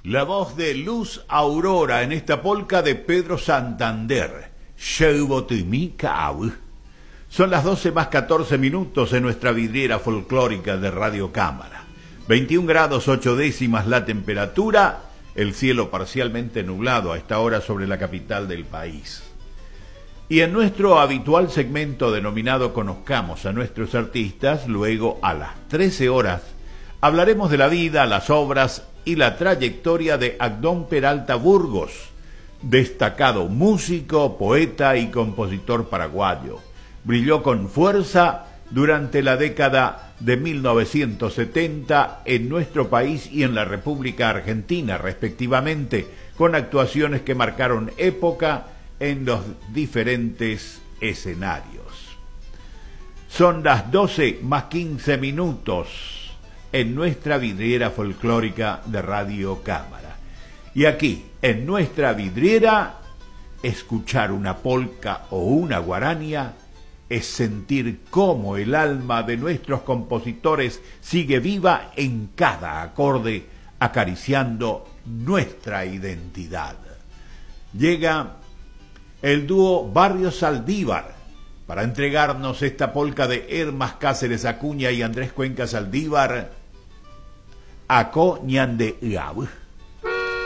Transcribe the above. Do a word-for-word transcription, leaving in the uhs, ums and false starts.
La voz de Luz Aurora en esta polca de Pedro Santander. Sheubotimikau. Son las doce más catorce minutos en nuestra vidriera folclórica de Radio Cámara. veintiún grados ocho décimas la temperatura, el cielo parcialmente nublado a esta hora sobre la capital del país. Y en nuestro habitual segmento denominado Conozcamos a nuestros artistas, luego a las trece horas, hablaremos de la vida, las obras y la trayectoria de Agdón Peralta Burgos, destacado músico, poeta y compositor paraguayo. Brilló con fuerza durante la década de mil novecientos setenta en nuestro país y en la República Argentina, respectivamente, con actuaciones que marcaron época en los diferentes escenarios. Son las doce más quince minutos en nuestra vidriera folclórica de Radio Cámara. Y aquí, en nuestra vidriera, escuchar una polca o una guarania es sentir cómo el alma de nuestros compositores sigue viva en cada acorde, acariciando nuestra identidad. Llega el dúo Barrio Saldívar para entregarnos esta polca de Hermas Cáceres Acuña y Andrés Cuenca Saldívar, Ako Ñande Iau.